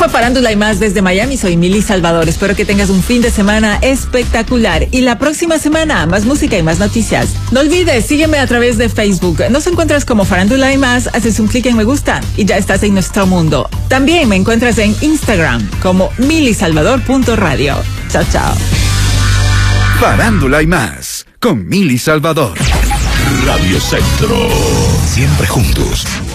programa Farándula y Más desde Miami. Soy Mili Salvador. Espero que tengas un fin de semana espectacular. Y la próxima semana, más música y más noticias. No olvides, sígueme a través de Facebook. Nos encuentras como Farándula y Más, haces un clic en me gusta y ya estás en nuestro mundo. También me encuentras en Instagram como milisalvador.radio. Chao, chao. Farándula y Más con Mili Salvador. Radio Centro. Siempre juntos.